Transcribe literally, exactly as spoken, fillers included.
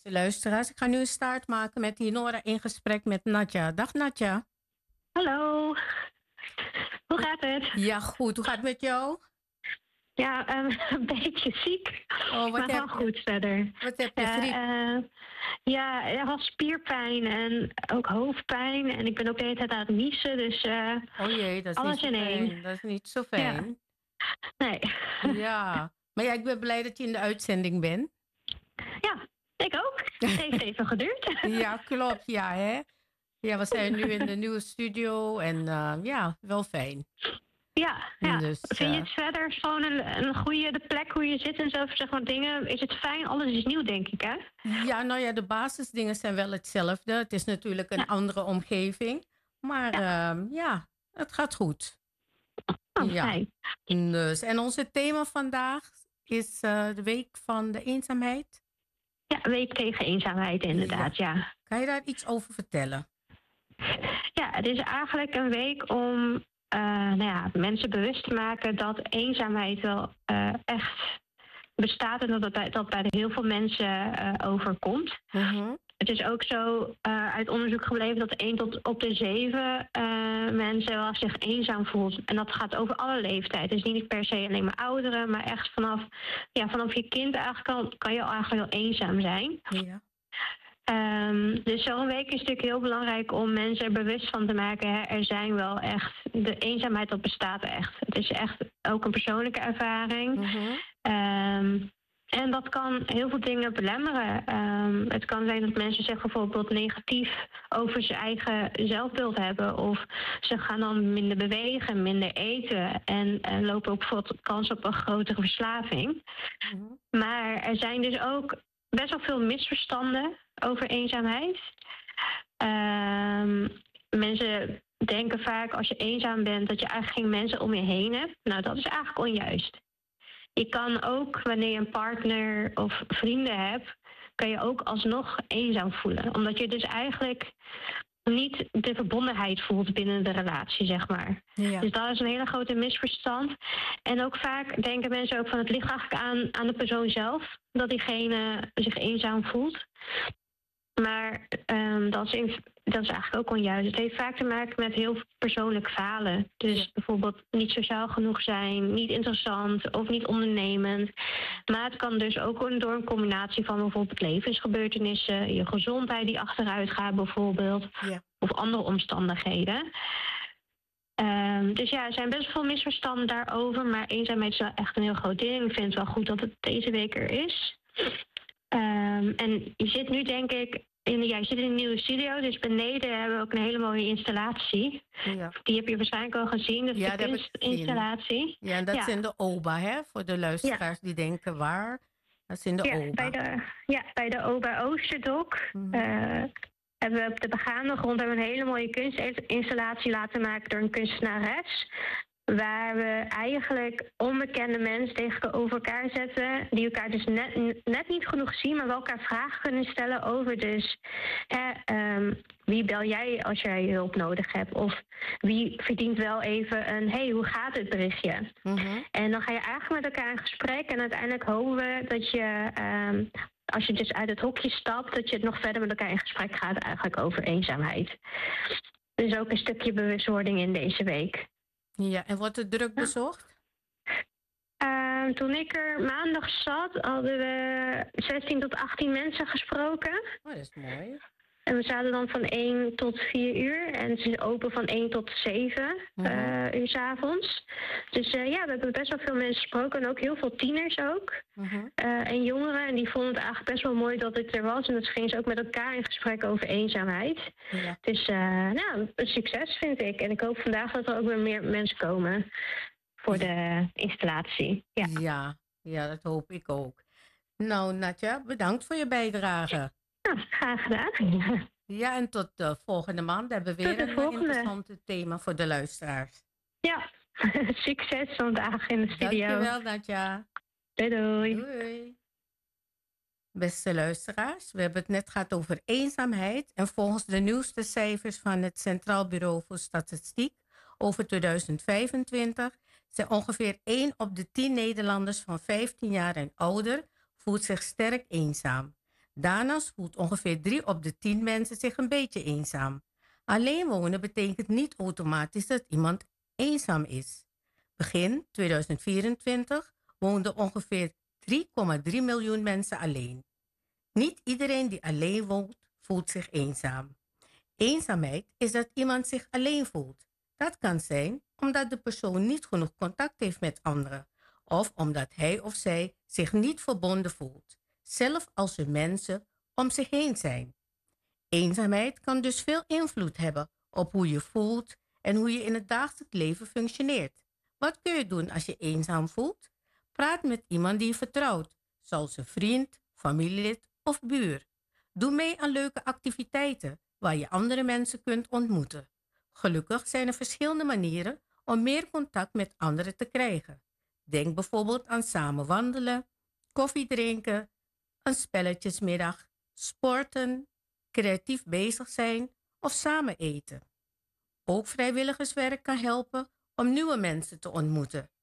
Beste luisteraars, ik ga nu een start maken met Hinora in gesprek met Nadja. Dag Nadja. Hallo, hoe gaat het? Ja, goed. Hoe gaat het met jou? Ja, um, een beetje ziek, Oh, wat maar wel heb je? goed verder. Wat heb je? Ja, Griep? uh, ja, ik had spierpijn en ook hoofdpijn. En ik ben ook de hele tijd aan het niezen, dus uh, Oh jee, dat is niet alles zo in één. fijn. Dat is niet zo Ja, fijn. nee. Ja. Maar ja, ik ben blij dat je in de uitzending bent. Ja, ik ook. Het heeft even geduurd. Ja, klopt. Ja, hè? Ja, we zijn nu in de nieuwe studio en uh, ja, wel fijn. Ja, ja. Dus, Vind je uh, het verder gewoon een, een goede de plek hoe je zit en zo, zeg maar dingen? Is het fijn? Alles is nieuw, denk ik, hè? ja, nou ja, de basisdingen zijn wel hetzelfde. Het is natuurlijk een Ja, andere omgeving. Maar ja. uh, ja, het gaat goed. Oh, Ja. fijn. Dus, en onze thema vandaag is uh, de week van de eenzaamheid. Ja, week tegen eenzaamheid, Ja. inderdaad, ja. Kan je daar iets over vertellen? Ja, het is eigenlijk een week om uh, nou ja, mensen bewust te maken dat eenzaamheid wel uh, echt bestaat en dat het bij, dat bij heel veel mensen uh, overkomt. Mm-hmm. Het is ook zo uh, uit onderzoek gebleven dat één tot op de zeven uh, mensen wel zich eenzaam voelt. En dat gaat over alle leeftijden. Dus niet per se alleen maar ouderen, maar echt vanaf, ja, vanaf je kind eigenlijk kan, kan je eigenlijk heel eenzaam zijn. Ja. Um, dus zo'n week is natuurlijk heel belangrijk om mensen er bewust van te maken. Hè. Er zijn wel echt, de eenzaamheid dat bestaat echt. Het is echt ook een persoonlijke ervaring. Mm-hmm. Um, en dat kan heel veel dingen belemmeren. Um, het kan zijn dat mensen zich bijvoorbeeld negatief over zijn eigen zelfbeeld hebben. Of ze gaan dan minder bewegen, minder eten. En, en lopen ook bijvoorbeeld kans op een grotere verslaving. Mm-hmm. Maar er zijn dus ook best wel veel misverstanden over eenzaamheid. Um, mensen denken vaak als je eenzaam bent dat je eigenlijk geen mensen om je heen hebt. Nou, dat is eigenlijk onjuist. Je kan ook, wanneer je een partner of vrienden hebt, kan je ook alsnog eenzaam voelen. Omdat je dus eigenlijk niet de verbondenheid voelt binnen de relatie, zeg maar. Ja. Dus dat is een hele grote misverstand. En ook vaak denken mensen ook van het ligt eigenlijk aan, aan de persoon zelf, dat diegene zich eenzaam voelt. Maar um, dat, is in, dat is eigenlijk ook onjuist. Het heeft vaak te maken met heel persoonlijk falen. Dus Ja. bijvoorbeeld niet sociaal genoeg zijn, niet interessant of niet ondernemend. Maar het kan dus ook door een combinatie van bijvoorbeeld levensgebeurtenissen, je gezondheid die achteruit gaat bijvoorbeeld, Ja. of andere omstandigheden. Um, dus ja, er zijn best veel misverstanden daarover, maar eenzaamheid is wel echt een heel groot ding. Ik vind het wel goed dat het deze week er is. Um, en je zit nu denk ik, in, ja, je zit in een nieuwe studio, dus beneden hebben we ook een hele mooie installatie. Ja. Die heb je waarschijnlijk al gezien, dat is Ja, de dat heb ik gezien. kunstinstallatie. Ja, en dat Ja. is in de O B A, hè? Voor de luisteraars Ja. die denken waar. Dat is in de Ja, O B A. bij de, ja, bij de O B A Oosterdok. Mm-hmm. Uh, hebben we op de begaande grond hebben we een hele mooie kunstinstallatie laten maken door een kunstenares. Waar we eigenlijk onbekende mensen tegenover elkaar zetten. Die elkaar dus net, net niet genoeg zien, maar wel elkaar vragen kunnen stellen over dus. Eh, um, wie bel jij als jij hulp nodig hebt? Of wie verdient wel even een hey, hoe gaat het berichtje? Mm-hmm. En dan ga je eigenlijk met elkaar in gesprek. En uiteindelijk hopen we dat je, um, als je dus uit het hokje stapt, dat je het nog verder met elkaar in gesprek gaat eigenlijk over eenzaamheid. Dus ook een stukje bewustwording in deze week. Ja, en wordt het druk bezocht? Uh, toen ik er maandag zat, hadden we zestien tot achttien mensen gesproken. Oh, dat is mooi. En we zaten dan van één tot vier uur. En het is open van één tot zeven Mm-hmm. uh, uur 's avonds. Dus uh, ja, we hebben best wel veel mensen gesproken. En ook heel veel tieners ook. Mm-hmm. Uh, en jongeren. En die vonden het eigenlijk best wel mooi dat ik er was. En dat gingen ze ook met elkaar in gesprek over eenzaamheid. Ja. Dus uh, nou, een succes vind ik. En ik hoop vandaag dat er ook weer meer mensen komen voor de installatie. Ja, ja, ja, dat hoop ik ook. Nou, Nadja, bedankt voor je bijdrage. nou, graag gedaan. Ja, en tot de volgende maand hebben we weer een volgende. interessant thema voor de luisteraars. Ja, succes vandaag in de studio. Dankjewel, Nadja. Doei, doei. Doei. Beste luisteraars, we hebben het net gehad over eenzaamheid. En volgens de nieuwste cijfers van het Centraal Bureau voor Statistiek over tweeduizend vijfentwintig... zijn ongeveer één op de tien Nederlanders van vijftien jaar en ouder voelt zich sterk eenzaam. Daarnaast voelt ongeveer drie op de tien mensen zich een beetje eenzaam. Alleen wonen betekent niet automatisch dat iemand eenzaam is. Begin tweeduizend vierentwintig woonden ongeveer drie komma drie miljoen mensen alleen. Niet iedereen die alleen woont, voelt zich eenzaam. Eenzaamheid is dat iemand zich alleen voelt. Dat kan zijn omdat de persoon niet genoeg contact heeft met anderen of omdat hij of zij zich niet verbonden voelt, zelfs als er mensen om zich heen zijn. Eenzaamheid kan dus veel invloed hebben op hoe je voelt en hoe je in het dagelijks leven functioneert. Wat kun je doen als je eenzaam voelt? Praat met iemand die je vertrouwt, zoals een vriend, familielid of buur. Doe mee aan leuke activiteiten waar je andere mensen kunt ontmoeten. Gelukkig zijn er verschillende manieren om meer contact met anderen te krijgen. Denk bijvoorbeeld aan samen wandelen, koffie drinken, een spelletjesmiddag, sporten, creatief bezig zijn of samen eten. Ook vrijwilligerswerk kan helpen om nieuwe mensen te ontmoeten.